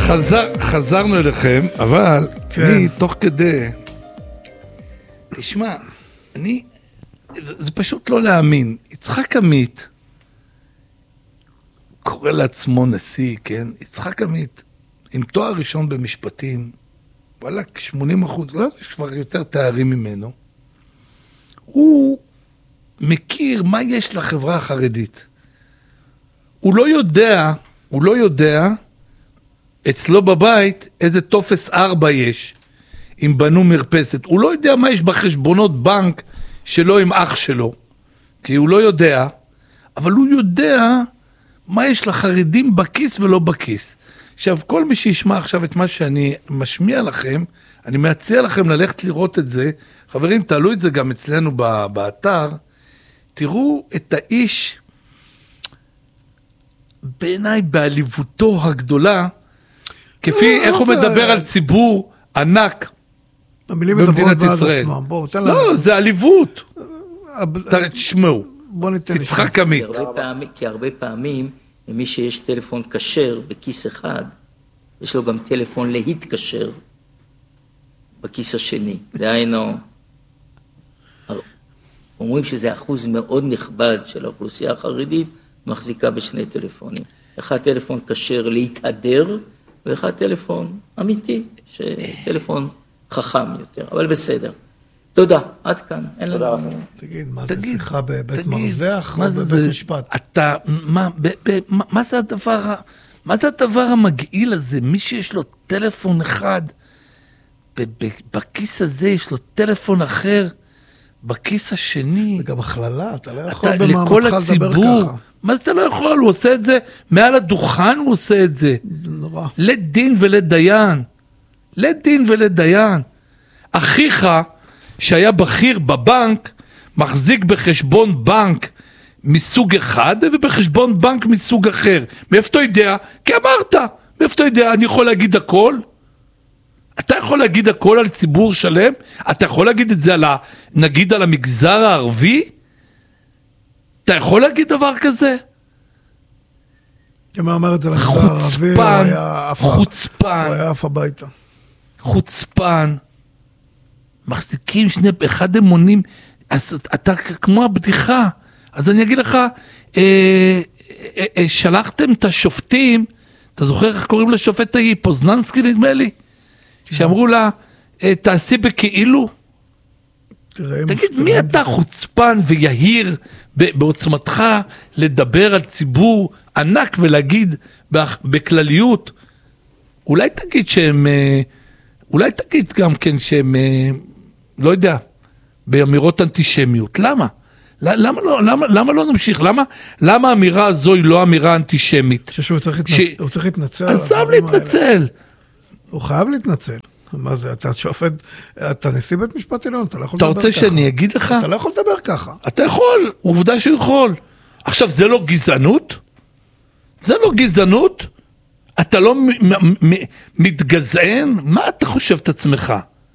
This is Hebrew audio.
חזרנו אליכם, אבל אני תוך כדי, תשמע, זה פשוט לא להאמין. יצחק עמית, קורא לעצמו נשיא, כן? יצחק עמית, עם תואר ראשון במשפטים, וואלה, 80%, לא, יש כבר יותר תארים ממנו. הוא מכיר מה יש לחברה החרדית. הוא לא יודע, אצלו בבית איזה טופס 4 יש, אם בנו מרפסת. הוא לא יודע מה יש בחשבונות בנק שלו עם אח שלו, כי הוא לא יודע, אבל הוא יודע מה יש לחרדים בכיס ולא בכיס. עכשיו, כל מי שישמע עכשיו את מה שאני משמיע לכם, אני מציע לכם ללכת לראות את זה. חברים, תעלו את זה גם אצלנו באתר. תראו את האיש, בעיניי בעליבותו הגדולה, כפי איך הוא מדבר על ציבור ענק במדינת ישראל. לא, זה עליבות. תשמעו, יצחק עמית. כי הרבה פעמים, למי שיש טלפון כשר בכיס אחד, יש לו גם טלפון להתקשר בכיס השני. דהיינו, אומרים שזה אחוז מאוד נכבד של האוכלוסייה החרדית, מחזיקה בשני טלפונים. אחד טלפון כשר להתהדר, ואחד טלפון אמיתי, טלפון חכם יותר, אבל בסדר. תודה, עד כאן. תודה לכם. תגיד, מה זה שיחה בבית מרזח או בבית משפט? מה זה הדבר המגעיל הזה? מי שיש לו טלפון אחד, בכיס הזה יש לו טלפון אחר, בכיס השני. וגם הכללה, אתה לא יכול במעמדך לדבר ככה. מה זה אתה לא יכול? הוא עושה את זה, מעל הדוכן הוא עושה את זה. נורא. לדין ולדיין. לדין ולדיין. אחיך, שהיה בכיר בבנק, מחזיק בחשבון בנק מסוג אחד, ובחשבון בנק מסוג אחר. מאיפה אתה יודע? כי אמרת. מאיפה אתה יודע? אני יכול להגיד הכל? אתה יכול להגיד הכל על ציבור שלם? אתה יכול להגיד את זה נגיד על המגזר הערבי? אתה יכול להגיד דבר כזה? אם אמר את זה למגזר הערבי, הוא היה אף הביתה. חוצפן. מחזיקים אחד אמונים, אז אתה כמו הבדיחה. אז אני אגיד לך, שלחתם את השופטים, אתה זוכר איך קוראים לשופט ההיא? פוזננסקי נדמה לי? שאמרו לה, תעשי בכאילו. תגיד, מי אתה חוצפן ויהיר בעוצמתך לדבר על ציבור ענק ולהגיד בכלליות? אולי תגיד גם כן שהם, לא יודע, באמירות אנטישמיות. למה? למה לא נמשיך? למה האמירה הזו היא לא אמירה אנטישמית? הוא צריך להתנצל. עזב להתנצל. הוא חייב להתנצל. מה זה, אתה שופט, אתה נשיא בית משפט עליון, אתה לא יכול לדבר ככה. אתה רוצה שאני אגיד לך? אתה לא יכול לדבר ככה. אתה יכול, עובדה שהוא יכול. עכשיו, זה לא גזענות? זה לא גזענות? אתה לא מתגזען? מה אתה חושב את עצמך?